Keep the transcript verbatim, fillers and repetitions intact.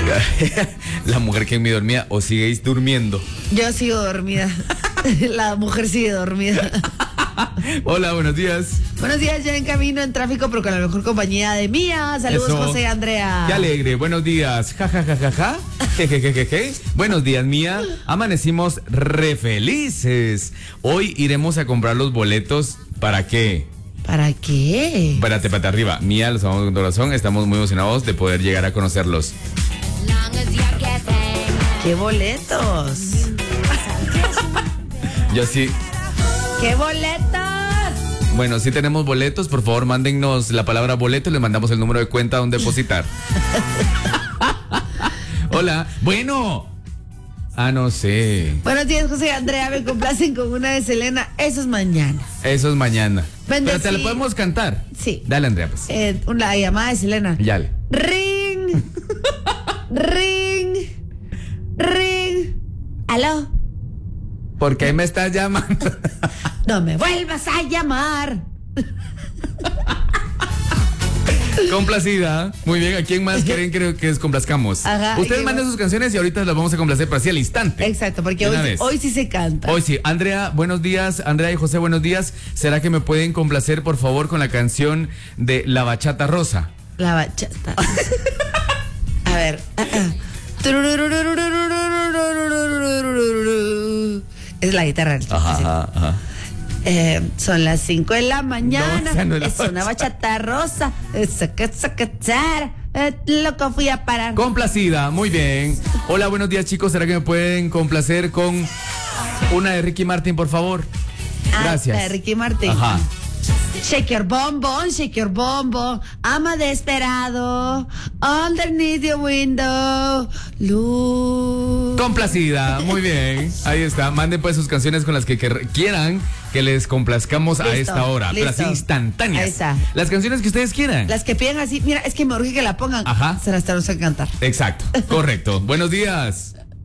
La mujer que me dormía, o siguéis durmiendo. Yo sigo dormida. La mujer sigue dormida. Hola, buenos días. Buenos días, ya en camino, en tráfico, pero con la mejor compañía de Mía. Saludos, Eso. José y Andrea. Qué alegre, buenos días. Ja, ja, ja, ja, ja. Je, je, je, je, je. Buenos días, Mía. Amanecimos re felices. Hoy iremos a comprar los boletos. ¿Para qué? ¿Para qué? Espérate, pata arriba. Mía, los amamos con corazón. Estamos muy emocionados de poder llegar a conocerlos. ¿Qué boletos? Yo sí. ¿Qué boletos? Bueno, si tenemos boletos, por favor, mándennos la palabra boleto y le mandamos el número de cuenta donde depositar. Hola. Bueno. Ah, no sé. Buenos días, José y Andrea. Me complacen con una de Selena. Eso es mañana. Eso es mañana. Bendecí. Pero te lo podemos cantar. Sí. Dale, Andrea, pues. Eh, una llamada de Selena. Dale. Ring. Ring. Ring. ¿Aló? ¿Por qué me estás llamando? No me vuelvas a llamar. Complacida. Muy bien. ¿A quién más quieren que, que les complazcamos? Ajá, Ustedes y manden va- sus canciones y ahorita las vamos a complacer, pero así al instante. Exacto, porque De una hoy, vez. hoy sí se canta. Hoy sí. Andrea, buenos días. Andrea y José, buenos días. ¿Será que me pueden complacer, por favor, con la canción de La Bachata Rosa? La bachata. A ver. Es la guitarra. Ajá, ajá. Eh, son las cinco de la mañana. No, esa no es la es una bachata rosa. Saca, saca, chara. Eh, loco, fui a parar. Complacida, muy bien. Hola, buenos días, chicos. ¿Será que me pueden complacer con una de Ricky Martin, por favor? Ah, Gracias. la de Ricky Martin. Ajá. Shake your bonbon, shake your bonbon. I'm a desperado. Underneath your window. Look. Complacida, muy bien. Ahí está. Manden pues sus canciones con las que quer- quieran que les complazcamos a Listo, esta hora. Pero listo. así instantáneas. Ahí está. Las canciones que ustedes quieran. Las que piden así, mira, es que me urge que la pongan. Ajá. Se las tenemos que cantar. Exacto, correcto. Buenos días.